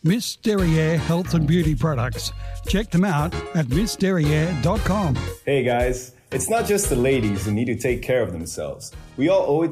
Miss Derriere Health and Beauty Products. Check them out at missderriere.com. Hey guys, it's not just the ladies who need to take care of themselves. We all owe it